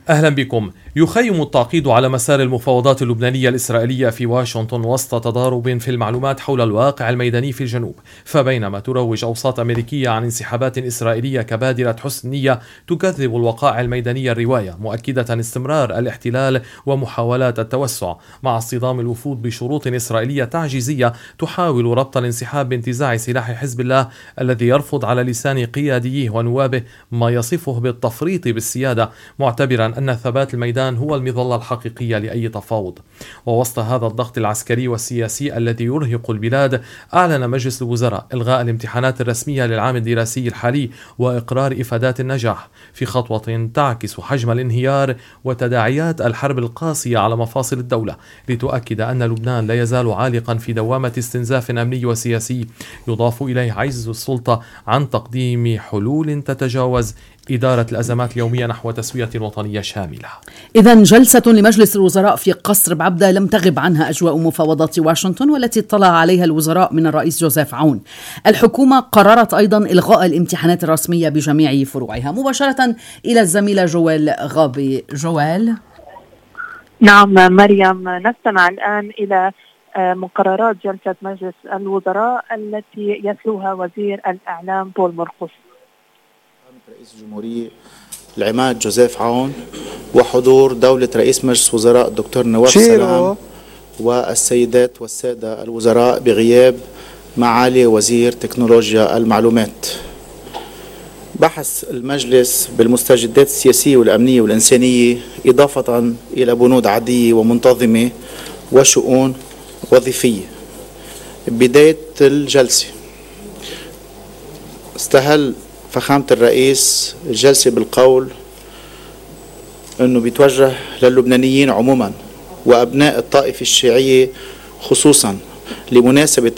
أهلا بكم. يخيم التعقيد على مسار المفاوضات اللبنانية الإسرائيلية في واشنطن وسط تضارب في المعلومات حول الواقع الميداني في الجنوب. فبينما تروج أوساط أمريكية عن انسحابات إسرائيلية كبادرة حسن نية، تكذب الوقائع الميدانية الرواية، مؤكدة استمرار الاحتلال ومحاولات التوسع، مع اصطدام الوفود بشروط إسرائيلية تعجيزية تحاول ربط الانسحاب بانتزاع سلاح حزب الله الذي يرفض على لسان قياديه ونوابه ما يصفه بالتفريط بالسيادة، معتبرا أن ثبات الميدان هو المظلة الحقيقية لأي تفاوض. ووسط هذا الضغط العسكري والسياسي الذي يرهق البلاد، أعلن مجلس الوزراء إلغاء الامتحانات الرسمية للعام الدراسي الحالي وإقرار إفادات النجاح، في خطوة تعكس حجم الانهيار وتداعيات الحرب القاسية على مفاصل الدولة، لتؤكد أن لبنان لا يزال عالقا في دوامة استنزاف أمني وسياسي، يضاف إليه عجز السلطة عن تقديم حلول تتجاوز إدارة الأزمات اليومية نحو تسوية وطنية شاملة. إذن جلسة لمجلس الوزراء في قصر بعبدة لم تغب عنها أجواء مفاوضات واشنطن، والتي اطلع عليها الوزراء من الرئيس جوزيف عون. الحكومة قررت أيضا إلغاء الامتحانات الرسمية بجميع فروعها. مباشرة إلى الزميلة جوال غابي. جوال. نعم مريم، نستمع الآن إلى مقررات جلسة مجلس الوزراء التي يتلوها وزير الإعلام بول مرقس. رئيس الجمهورية العماد جوزيف عون وحضور دولة رئيس مجلس وزراء الدكتور نواف سلام والسيدات والسادة الوزراء بغياب معالي وزير تكنولوجيا المعلومات. بحث المجلس بالمستجدات السياسية والأمنية والإنسانية إضافة إلى بنود عادية ومنتظمة وشؤون وظيفية. بداية الجلسة استهل فخامة الرئيس الجلسة بالقول أنه بيتوجه للبنانيين عموما وأبناء الطائفة الشيعية خصوصا لمناسبة